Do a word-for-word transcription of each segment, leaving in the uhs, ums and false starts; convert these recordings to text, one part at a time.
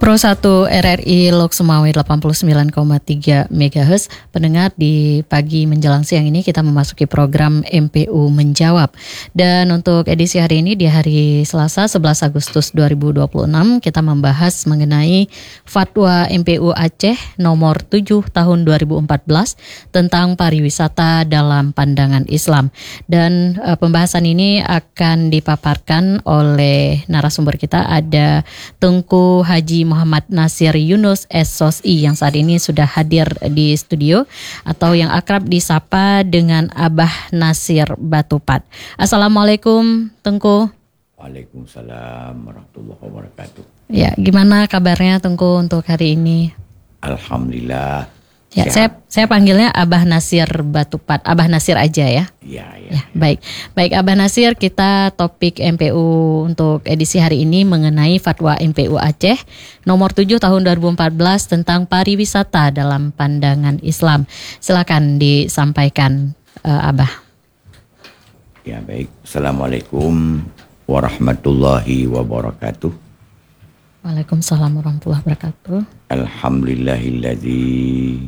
Pro satu R R I Lok Sumawi delapan puluh sembilan koma tiga megahertz. Pendengar, di pagi menjelang siang ini kita memasuki program M P U Menjawab. Dan untuk edisi hari ini di hari Selasa sebelas Agustus dua ribu dua puluh enam kita membahas mengenai Fatwa M P U Aceh nomor tujuh tahun dua ribu empat belas tentang pariwisata dalam pandangan Islam. Dan uh, pembahasan ini akan dipaparkan oleh narasumber kita, ada Tengku Haji Muhammad Nasir Yunus S S O S I yang saat ini sudah hadir di studio, atau yang akrab disapa dengan Abah Nasir Batupat. Assalamualaikum Tengku. Waalaikumsalam warahmatullahi wabarakatuh. Ya, gimana kabarnya Tengku untuk hari ini? Alhamdulillah. Ya, saya saya panggilnya Abah Nasir Batupat. Abah Nasir aja ya. Iya, iya. Ya, baik. Baik Abah Nasir, kita topik M P U untuk edisi hari ini mengenai Fatwa M P U Aceh nomor tujuh tahun dua ribu empat belas tentang pariwisata dalam pandangan Islam. Silakan disampaikan uh, Abah. Ya, baik. Assalamualaikum warahmatullahi wabarakatuh. Waalaikumsalam warahmatullahi wabarakatuh. Alhamdulillahilladzi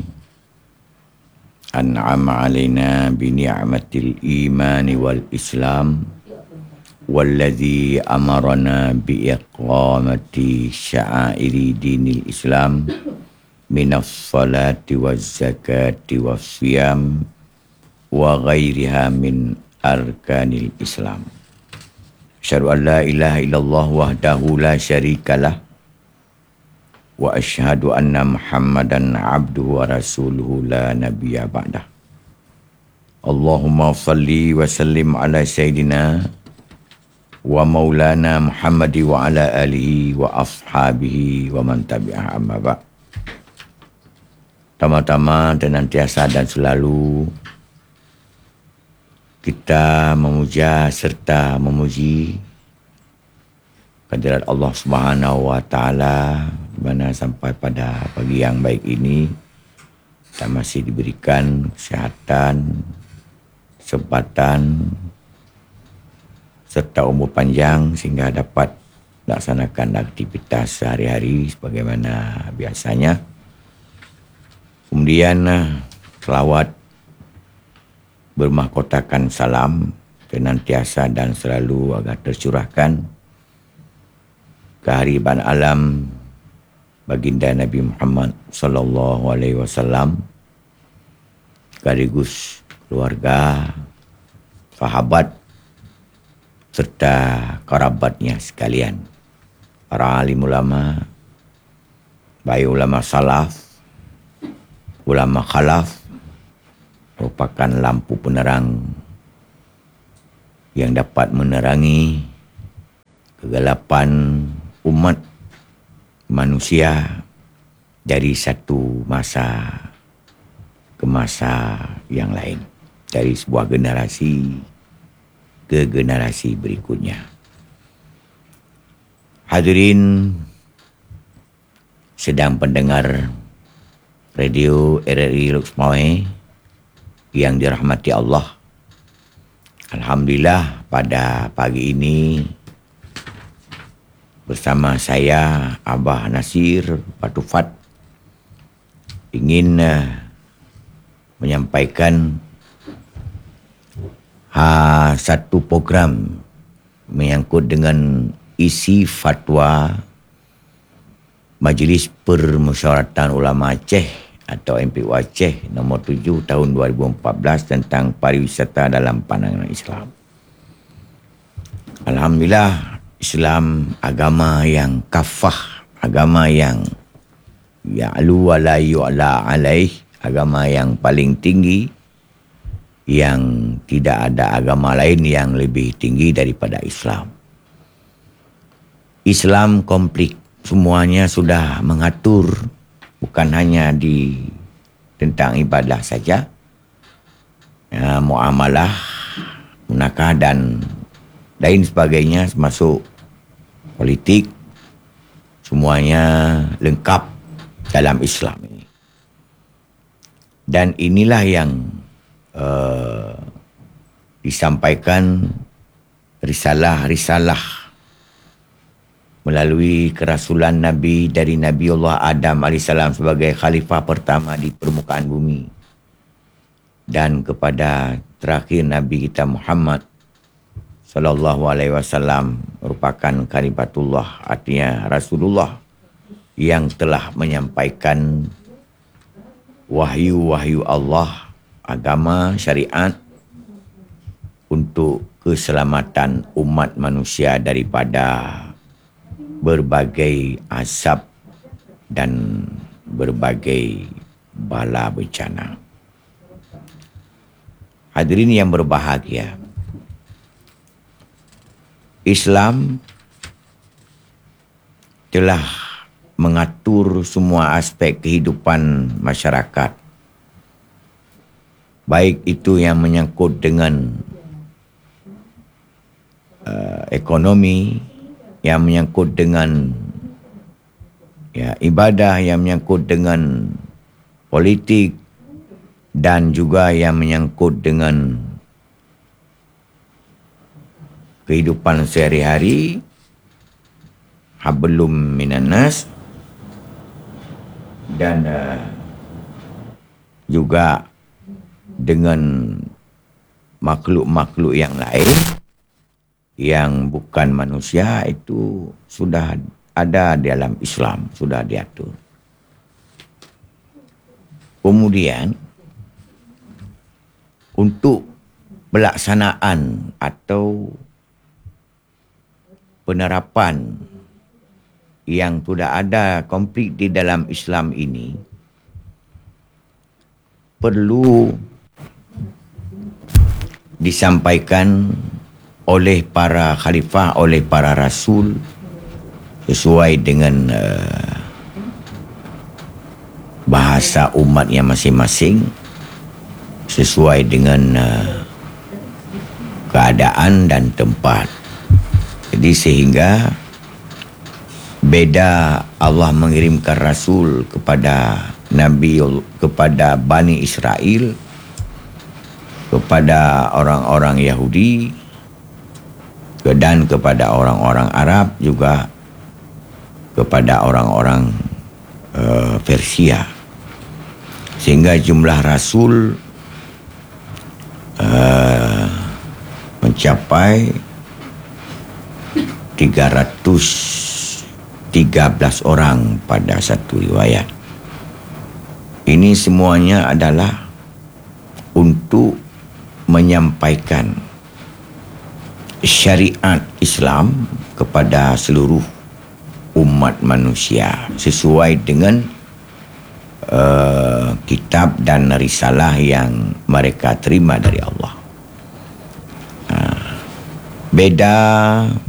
an'ama alaina bi ni'matil imani wal islam walladzi amarana bi iqamati sya'airi dinil islam minas salati waz zakati was siyam wa ghairiha min arkanil islam. Asyhadu an la ilaha illallah wahdahu la syarikalah wa asyhadu anna Muhammadan abduhu wa rasuluhu la nabiyya ba'dah. Allahumma salli wa sallim ala sayyidina wa maulana Muhammadi wa ala alihi wa ashabihi wa man tabi'ah, amma ba'. Tama-tama senantiasa dan selalu kita memuja serta memuji kehadirat Allah Subhanahu wa taala, di mana sampai pada pagi yang baik ini kita masih diberikan kesehatan, kesempatan serta umur panjang sehingga dapat melaksanakan aktivitas sehari-hari sebagaimana biasanya. Kemudian selawat bermahkotakan salam senantiasa dan selalu agar tercurahkan kehariban alam baginda Nabi Muhammad sallallahu alaihi wasallam, sekaligus keluarga, sahabat serta kerabatnya sekalian, para alim ulama, baik ulama salaf, ulama khalaf, merupakan lampu penerang yang dapat menerangi kegelapan umat manusia dari satu masa ke masa yang lain, dari sebuah generasi ke generasi berikutnya. Hadirin sedang pendengar radio R R I Lok Sumawi yang dirahmati Allah. Alhamdulillah pada pagi ini bersama saya Abah Nasir Batupat ingin uh, menyampaikan ha, satu program menyangkut dengan isi fatwa Majlis Permusyawaratan Ulama Aceh atau M P U Aceh nomor tujuh tahun dua ribu empat belas tentang pariwisata dalam pandangan Islam. Alhamdulillah, Islam agama yang kafah, agama yang ya'lu wa la yu'la alaih, agama yang paling tinggi, yang tidak ada agama lain yang lebih tinggi daripada Islam. Islam komplit, semuanya sudah mengatur, bukan hanya di tentang ibadah saja, ya, muamalah, munakah dan lain sebagainya, termasuk politik, semuanya lengkap dalam Islam ini. Dan inilah yang uh, disampaikan risalah-risalah melalui kerasulan Nabi dari Nabi Allah Adam alaihissalam sebagai khalifah pertama di permukaan bumi, dan kepada terakhir Nabi kita Muhammad sallallahu alaihi wasallam merupakan kalimatullah, artinya Rasulullah yang telah menyampaikan wahyu-wahyu Allah, agama, syariat untuk keselamatan umat manusia daripada berbagai azab dan berbagai bala bencana. Hadirin yang berbahagia, Islam telah mengatur semua aspek kehidupan masyarakat, baik itu yang menyangkut dengan uh, ekonomi, yang menyangkut dengan ya, ibadah, yang menyangkut dengan politik, dan juga yang menyangkut dengan kehidupan sehari-hari, hablum minan nas, dan uh, juga dengan makhluk-makhluk yang lain yang bukan manusia, itu sudah ada dalam Islam, sudah diatur. Kemudian untuk pelaksanaan atau penerapan yang sudah ada komplit di dalam Islam ini perlu disampaikan oleh para khalifah, oleh para rasul sesuai dengan uh, bahasa umatnya masing-masing, sesuai dengan uh, keadaan dan tempat. Jadi sehingga beda Allah mengirimkan rasul kepada Nabi, kepada Bani Israel, kepada orang-orang Yahudi, dan kepada orang-orang Arab, juga kepada orang-orang uh, Persia. Sehingga jumlah rasul uh, mencapai tiga ratus tiga belas orang pada satu riwayat. Ini semuanya adalah untuk menyampaikan syariat Islam kepada seluruh umat manusia sesuai dengan uh, kitab dan risalah yang mereka terima dari Allah. Uh, beda